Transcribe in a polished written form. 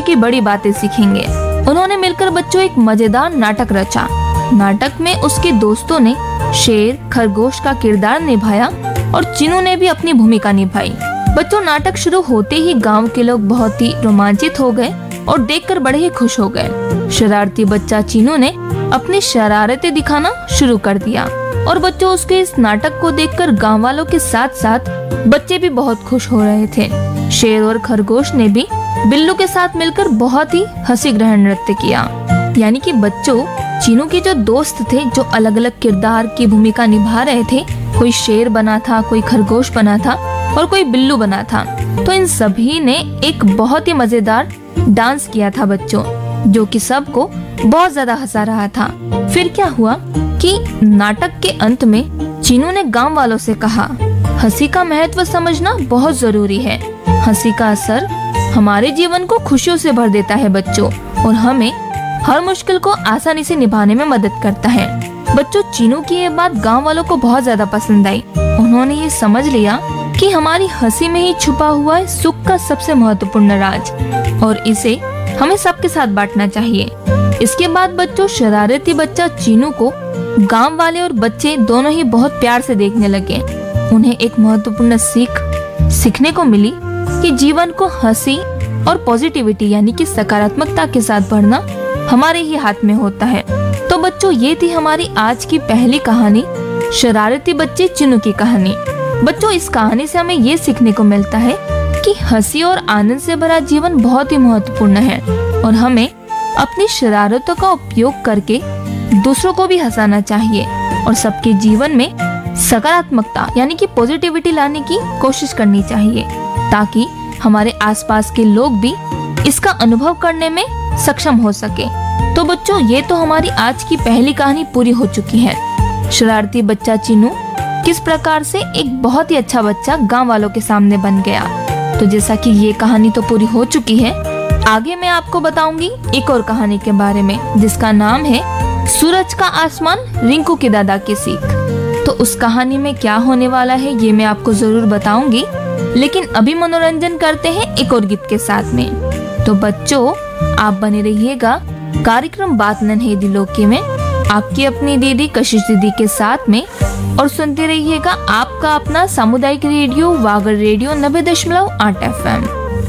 भविष्य की बड़ी बातें सीखेंगे। उन्होंने मिलकर बच्चों एक मजेदार नाटक रचा। नाटक में उसके दोस्तों ने शेर, खरगोश का किरदार निभाया और चीनू ने भी अपनी भूमिका निभाई। बच्चों, नाटक शुरू होते ही गांव के लोग बहुत ही रोमांचित हो गए और देखकर बड़े ही खुश हो गए। शरारती बच्चा चीनू ने अपनी शरारतें दिखाना शुरू कर दिया और बच्चों, उसके इस नाटक को देखकर गांव वालों के साथ साथ बच्चे भी बहुत खुश हो रहे थे। शेर और खरगोश ने भी बिल्लू के साथ मिलकर बहुत ही हंसी ग्रहण नृत्य किया। यानी कि बच्चों, चीनू के जो दोस्त थे जो अलग अलग किरदार की भूमिका निभा रहे थे, कोई शेर बना था, कोई खरगोश बना था और कोई बिल्लू बना था, तो इन सभी ने एक बहुत ही मजेदार डांस किया था बच्चों, जो कि सबको बहुत ज्यादा हंसा रहा था। फिर क्या हुआ कि नाटक के अंत में चीनू ने गांव वालों से कहा, हंसी का महत्व समझना बहुत जरूरी है। हंसी का असर हमारे जीवन को खुशियों से भर देता है बच्चों, और हमें हर मुश्किल को आसानी से निभाने में मदद करता है। बच्चों, चीनू की ये बात गांव वालों को बहुत ज्यादा पसंद आई। उन्होंने ये समझ लिया कि हमारी हंसी में ही छुपा हुआ है सुख का सबसे महत्वपूर्ण राज, और इसे हमें सबके साथ बांटना चाहिए। इसके बाद बच्चों, शरारती बच्चा चीनू को गांव वाले और बच्चे दोनों ही बहुत प्यार से देखने लगे। उन्हें एक महत्वपूर्ण सीखने को मिली कि जीवन को हंसी और पॉजिटिविटी यानी कि सकारात्मकता के साथ भरना हमारे ही हाथ में होता है। तो बच्चों, ये थी हमारी आज की पहली कहानी, शरारती बच्चे चीनू की कहानी। बच्चों, इस कहानी से हमें ये सीखने को मिलता है कि हंसी और आनंद से भरा जीवन बहुत ही महत्वपूर्ण है, और हमें अपनी शरारतों का उपयोग करके दूसरों को भी हंसाना चाहिए और सबके जीवन में सकारात्मकता यानी कि पॉजिटिविटी लाने की कोशिश करनी चाहिए, ताकि हमारे आसपास के लोग भी इसका अनुभव करने में सक्षम हो सके। तो बच्चों, ये तो हमारी आज की पहली कहानी पूरी हो चुकी है। शरारती बच्चा चीनू किस प्रकार से एक बहुत ही अच्छा बच्चा गांव वालों के सामने बन गया। तो जैसा कि ये कहानी तो पूरी हो चुकी है, आगे मैं आपको बताऊंगी एक और कहानी के बारे में, जिसका नाम है सूरज का आसमान, रिंकू के दादा की सीख। तो उस कहानी में क्या होने वाला है ये मैं आपको जरूर बताऊंगी, लेकिन अभी मनोरंजन करते हैं एक और गीत के साथ में। तो बच्चों, आप बने रहिएगा कार्यक्रम बात नन्हे दिलों की में आपकी अपनी दीदी कशिश दीदी के साथ में, और सुनते रहिएगा आपका अपना सामुदायिक रेडियो वागर रेडियो 90.8 FM।